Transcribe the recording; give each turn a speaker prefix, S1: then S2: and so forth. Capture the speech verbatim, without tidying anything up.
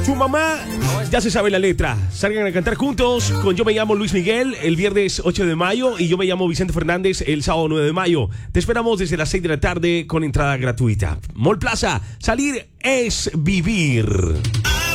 S1: Tu mamá, ya se sabe la letra. Salgan a cantar juntos con Yo me llamo Luis Miguel el viernes ocho de mayo y Yo me llamo Vicente Fernández el sábado nueve de mayo. Te esperamos desde las seis de la tarde con entrada gratuita. Mall Plaza, salir es vivir.